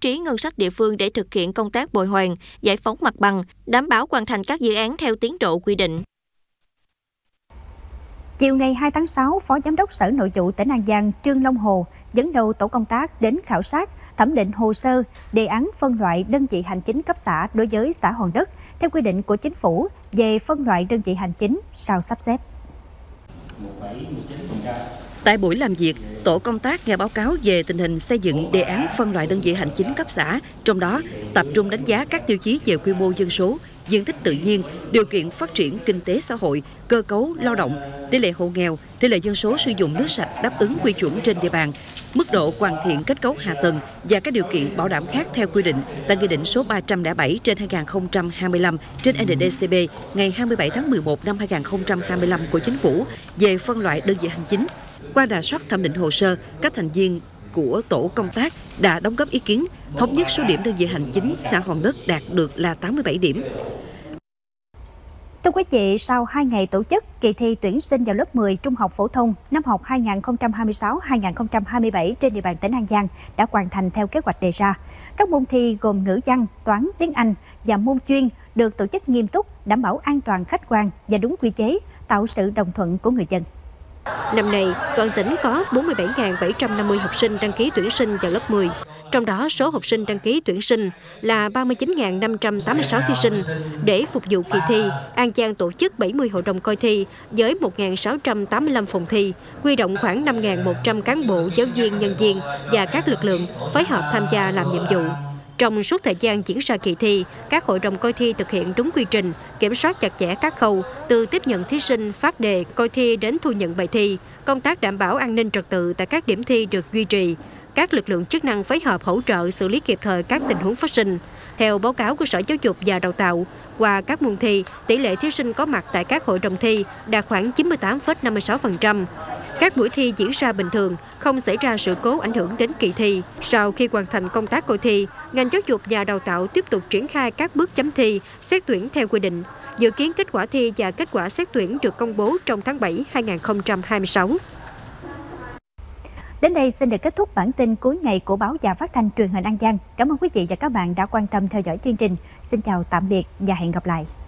trí ngân sách địa phương để thực hiện công tác bồi hoàn, giải phóng mặt bằng, đảm bảo hoàn thành các dự án theo tiến độ quy định. Chiều ngày 2 tháng 6, Phó Giám đốc Sở Nội vụ tỉnh An Giang Trương Long Hồ dẫn đầu tổ công tác đến khảo sát, thẩm định hồ sơ, đề án phân loại đơn vị hành chính cấp xã đối với xã Hòn Đất theo quy định của Chính phủ về phân loại đơn vị hành chính sau sắp xếp. Tại buổi làm việc, tổ công tác nghe báo cáo về tình hình xây dựng đề án phân loại đơn vị hành chính cấp xã, trong đó tập trung đánh giá các tiêu chí về quy mô dân số, diện tích tự nhiên, điều kiện phát triển kinh tế xã hội, cơ cấu lao động, tỷ lệ hộ nghèo, tỷ lệ dân số sử dụng nước sạch đáp ứng quy chuẩn trên địa bàn, mức độ hoàn thiện kết cấu hạ tầng và các điều kiện bảo đảm khác theo quy định tại Nghị định số 307/2025 trên NDCP ngày 27 tháng 11 năm 2025 của Chính phủ về phân loại đơn vị hành chính. Qua rà soát thẩm định hồ sơ, các thành viên của tổ công tác đã đóng góp ý kiến, thống nhất số điểm đơn vị hành chính xã Hòn Đất đạt được là 87 điểm. Thưa quý vị, sau 2 ngày tổ chức, kỳ thi tuyển sinh vào lớp 10 trung học phổ thông năm học 2026-2027 trên địa bàn tỉnh An Giang đã hoàn thành theo kế hoạch đề ra. Các môn thi gồm ngữ văn, toán, tiếng Anh và môn chuyên được tổ chức nghiêm túc, đảm bảo an toàn khách quan và đúng quy chế, tạo sự đồng thuận của người dân. Năm nay, toàn tỉnh có 47.750 học sinh đăng ký tuyển sinh vào lớp 10. Trong đó, số học sinh đăng ký tuyển sinh là 39.586 thí sinh. Để phục vụ kỳ thi, An Giang tổ chức 70 hội đồng coi thi với 1.685 phòng thi, huy động khoảng 5.100 cán bộ, giáo viên, nhân viên và các lực lượng phối hợp tham gia làm nhiệm vụ. Trong suốt thời gian diễn ra kỳ thi, các hội đồng coi thi thực hiện đúng quy trình, kiểm soát chặt chẽ các khâu, từ tiếp nhận thí sinh, phát đề, coi thi đến thu nhận bài thi. Công tác đảm bảo an ninh trật tự tại các điểm thi được duy trì. Các lực lượng chức năng phối hợp hỗ trợ xử lý kịp thời các tình huống phát sinh. Theo báo cáo của Sở Giáo dục và Đào tạo, qua các môn thi, tỷ lệ thí sinh có mặt tại các hội đồng thi đạt khoảng 98,56%. Các buổi thi diễn ra bình thường, không xảy ra sự cố ảnh hưởng đến kỳ thi. Sau khi hoàn thành công tác coi thi, ngành giáo dục và đào tạo tiếp tục triển khai các bước chấm thi, xét tuyển theo quy định. Dự kiến kết quả thi và kết quả xét tuyển được công bố trong tháng 7 2026. Đến đây xin được kết thúc bản tin cuối ngày của báo Và Phát thanh truyền hình An Giang. Cảm ơn quý vị và các bạn đã quan tâm theo dõi chương trình. Xin chào tạm biệt và hẹn gặp lại.